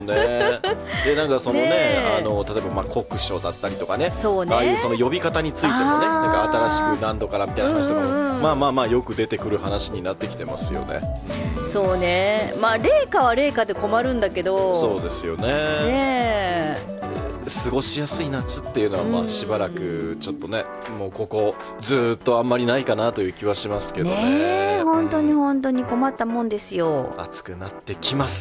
ね。でなんかそのね、 ね例えばまあ国書だったりとかね、 そうねああいうその呼び方についてもね、なんか新しく何度からみたいな話とかも、まあよく出てくる話になってきてますよね。 そうね。まあ麗華は麗華で困るんだけど。 そうですよね。 ね過ごしやすい夏っていうのはまあしばらくちょっとね、もうここずーっとあんまりないかなという気はしますけどね。 ねえ、本当に本当に困ったもんですよ。 暑くなってきます、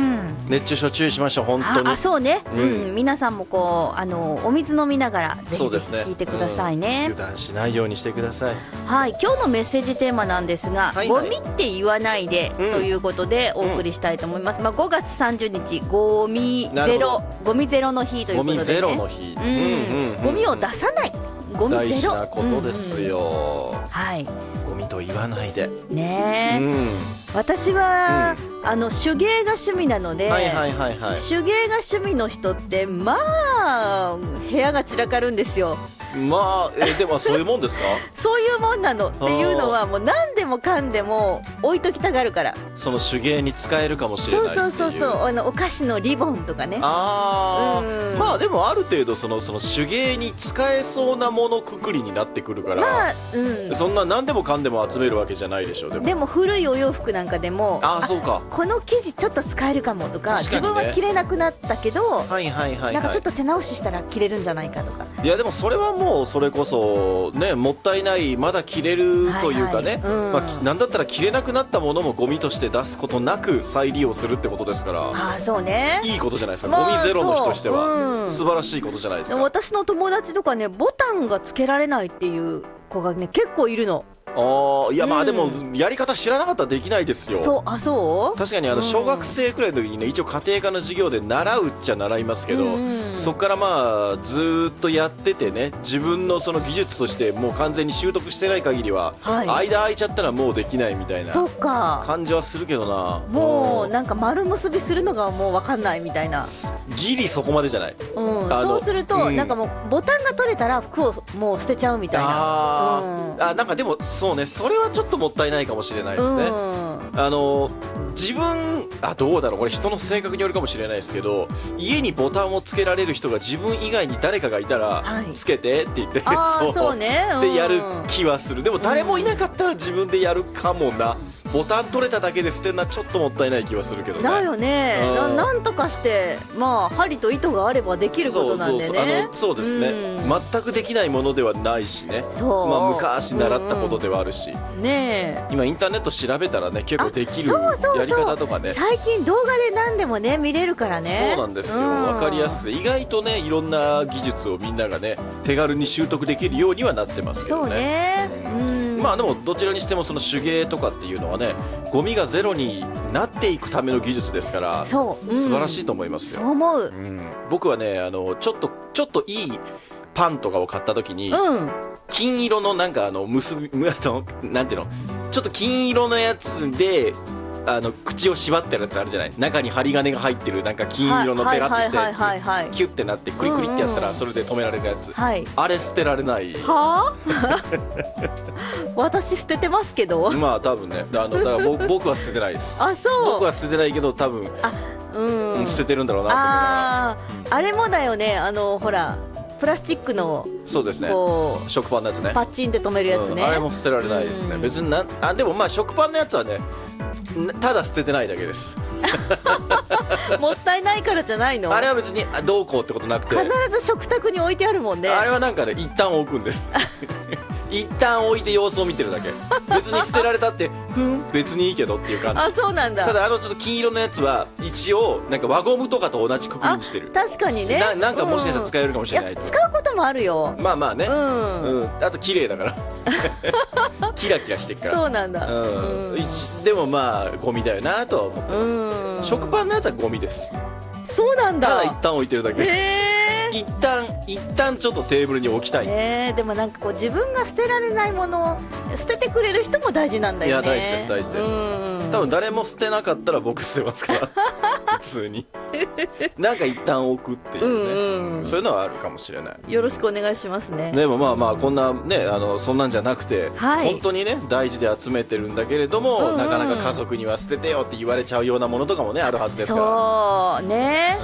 熱中症注意しましょう本当に。 そうね、皆さんもこうお水飲みながらぜひぜひ聞いてくださいね。 油断しないようにしてください。 はい、今日のメッセージテーマなんですが、 はいはいゴミって言わないで、ということでお送りしたいと思います。まあ5月30日ゴミゼロの日ということでね。 ゴミゼロの日、 ゴミを出さない、ゴミゼロ大事なことですよ、 はい、 ゴミと言わないでね私は、手芸が趣味なので、手芸が趣味の人ってまあ部屋が散らかるんですよ。 まあでもそういうもんですかそういうもんなの。っていうのはもう何でもかんでも置いときたがるから。 その手芸に使えるかもしれないっていう。 そうお菓子のリボンとかね。 まあでもある程度その手芸に使えそうなものくくりになってくるから、そんな何でもかんでも集めるわけじゃないでしょ。 でも古いお洋服なんかでもそうか、 この生地ちょっと使えるかもとか、 確かにね、 自分は着れなくなったけど、 なんかちょっと手直ししたら着れるんじゃないかとか。 いやでもそれはもうそれこそね、もったいない、まだ着れるというかね、なんだったら着れなくなったものもゴミとして出すことなく再利用するってことですから、 そうね、 いいことじゃないですか。ゴミゼロの日としては素晴らしいことじゃないですか。 私の友達とかね、ボタンがつけられないっていう子がね結構いるの。 いやまあでもやり方知らなかったらできないですよ。 そう確かに小学生くらいの時にね、一応家庭科の授業で習うっちゃ習いますけど、そこからまあずーっとやっててね、自分のその技術としてもう完全に習得してない限りは、間空いちゃったらもうできないみたいな感じはするけどな。 もうなんか丸結びするのがもう分かんないみたいな。 ギリそこまでじゃない。 そうするとなんかもうボタンが取れたら服をもう捨てちゃうみたいな。 なんかでもそうね、それはちょっともったいないかもしれないですね。自分どうだろう、これ人の性格によるかもしれないですけど、家にボタンをつけられる人が自分以外に誰かがいたら、つけてって言ってそうね、 でやる気はする。でも誰もいなかったら自分でやるかもな。ボタン取れただけで捨てるのはちょっともったいない気はするけどね。 だよね、なんとかしてまあ針と糸があればできることなんでね。 そうですね、全くできないものではないしね。まあ昔習ったことではあるし、今インターネット調べたらね、結構できるやり方とかね、 最近動画で何でもね見れるからね。 そうなんですよ、分かりやすくて意外とね、いろんな技術をみんながね手軽に習得できるようにはなってますけどね。まあでもどちらにしてもその手芸とかっていうのはね、ゴミがゼロになっていくための技術ですから、素晴らしいと思いますよ。 そう思う。 僕はね、ちょっといいパンとかを買った時に、金色のなんかなんていうの、ちょっと金色のやつで口を縛ってるやつあるじゃない。中に針金が入ってるなんか金色のペラッとしたやつ、キュッてなってクリクリってやったらそれで止められるやつ、あれ捨てられない。私捨ててますけど。まあ多分ね、だから僕は捨ててないです。僕は捨ててないけど多分捨ててるんだろうなと思いながら。あれもだよね、ほらプラスチックの、そうですね、食パンのやつね、パッチンって止めるやつね、あれも捨てられないですね。別にでもまあ食パンのやつはね、ただ捨ててないだけです。もったいないからじゃないの？あれは別にどうこうってことなくて、必ず食卓に置いてあるもんね。あれはなんかね、一旦置くんです。一旦置いて様子を見てるだけ。別に捨てられたって別にいいけどっていう感じ。そうなんだ。ただちょっと金色のやつは一応なんか輪ゴムとかと同じくくりにしてる。確かにね、なんかもしかしたら使えるかもしれない。使うこともあるよ。まあまあね、あと綺麗だからキラキラしてるから。そうなんだ。でもまあゴミだよなとは思ってます。食パンのやつはゴミです。そうなんだ。ただ一旦置いてるだけ。一旦ちょっとテーブルに置きたい。でもなんかこう自分が捨てられないものを捨ててくれる人も大事なんだよね。いや大事です、大事です。多分誰も捨てなかったら僕捨てますから。 普通になんか一旦置くっていうね、そういうのはあるかもしれない。 よろしくお願いしますね。 でもまあまあこんなねそんなんじゃなくて、本当にね大事で集めてるんだけれども、なかなか家族には捨ててよって言われちゃうようなものとかもねあるはずですから。 そうね。